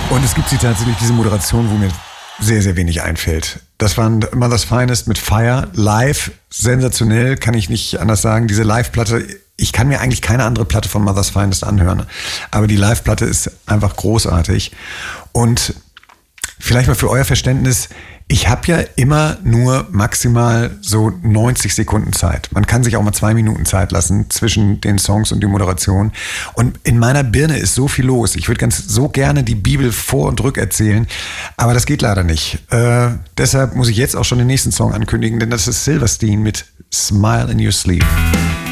Und es gibt sie tatsächlich, diese Moderation, wo mir sehr, sehr wenig einfällt. Das waren Mother's Finest mit Fire, live, sensationell, kann ich nicht anders sagen. Diese Live-Platte, ich kann mir eigentlich keine andere Platte von Mother's Finest anhören, aber die Live-Platte ist einfach großartig. Und vielleicht mal für euer Verständnis, ich habe ja immer nur maximal so 90 Sekunden Zeit. Man kann sich auch mal 2 Minuten Zeit lassen zwischen den Songs und die Moderation. Und in meiner Birne ist so viel los. Ich würde ganz so gerne die Bibel vor und rück erzählen, aber das geht leider nicht. Deshalb muss ich jetzt auch schon den nächsten Song ankündigen, denn das ist Silverstein mit Smile in Your Sleep.